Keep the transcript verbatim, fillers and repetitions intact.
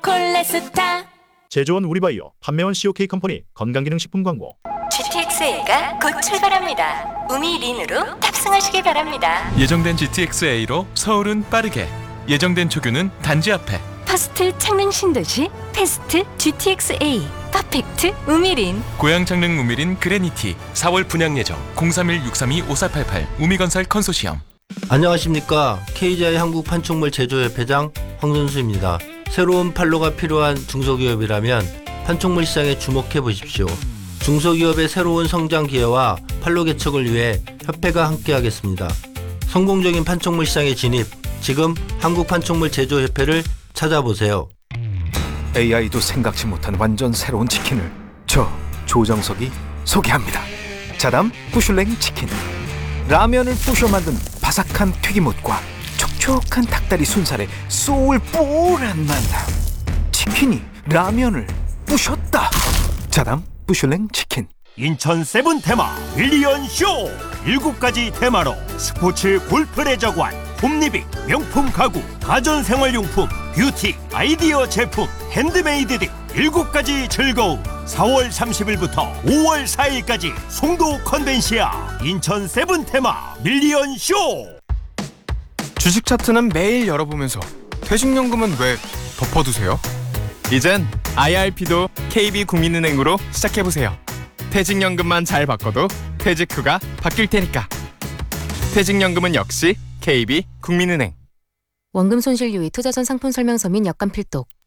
콜레스타. 제조원 우리바이오, 판매원 씨오케이 컴퍼니 건강기능식품 광고. 지티엑스에이가 곧 출발합니다. 우미린으로 탑승하시기 바랍니다. 예정된 지티엑스에이로 서울은 빠르게, 예정된 초규는 단지 앞에. 퍼스트 창릉 신도시 패스트 지티엑스에이 퍼펙트 우미린. 고양 창릉 우미린 그레니티 사월 분양 예정. 공삼일 육삼이 오사팔팔 우미건설 컨소시엄. 안녕하십니까. 케이지아이 한국판촉물 제조협회장 황선수입니다. 새로운 판로가 필요한 중소기업이라면 판촉물 시장에 주목해 보십시오. 중소기업의 새로운 성장 기회와 판로 개척을 위해 협회가 함께하겠습니다. 성공적인 판촉물 시장에 진입, 지금 한국판촉물 제조협회를 찾아보세요. 에이아이도 생각지 못한 완전 새로운 치킨을 저 조정석이 소개합니다. 자담 부슐랭 치킨. 라면을 부셔 만든 바삭한 튀김옷과 촉촉한 닭다리 순살의 소울뽀란 맛. 치킨이 라면을 부셨다. 자담 부슐랭 치킨. 인천 세븐 테마 밀리언 쇼! 일곱 가지 테마로 스포츠 골프를 저관 홈리빙, 명품 가구, 가전생활용품, 뷰티, 아이디어 제품, 핸드메이드 등 일곱 가지 즐거움. 사월 삼십일부터 오월 사일까지 송도 컨벤시아 인천 세븐 테마 밀리언 쇼! 주식 차트는 매일 열어보면서 퇴직연금은 왜 덮어두세요? 이젠 아이알피도 케이비국민은행으로 시작해보세요. 퇴직연금만 잘 바꿔도 퇴직 후가 바뀔 테니까. 퇴직연금은 역시 케이비국민은행. 원금 손실 유의 투자전 상품 설명서 및 약관 필독.